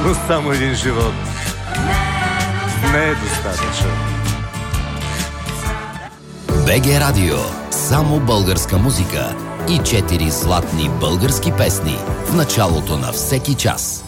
но само един живот не е достатъчен. БГ Радио. Само българска музика и 4 златни български песни в началото на всеки час.